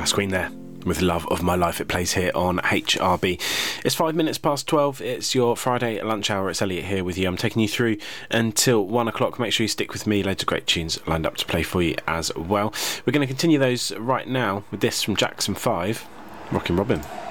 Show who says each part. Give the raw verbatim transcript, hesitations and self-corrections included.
Speaker 1: That's Queen there with Love of My Life. It plays here on H R B. It's five minutes past twelve. It's your Friday lunch hour. It's Elliot here with you. I'm taking you through until one o'clock. Make sure you stick with me. Loads of great tunes lined up to play for you as well. We're going to continue those right now with this from Jackson five, Rockin' Robin.